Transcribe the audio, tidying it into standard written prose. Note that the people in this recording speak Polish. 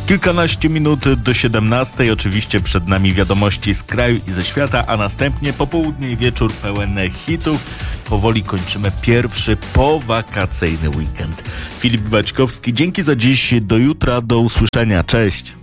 Kilkanaście minut do 17. Oczywiście przed nami wiadomości z kraju i ze świata, a następnie popołudnie i wieczór pełen hitów. Powoli kończymy pierwszy powakacyjny weekend. Filip Waćkowski, dzięki za dziś, do jutra, do usłyszenia, cześć.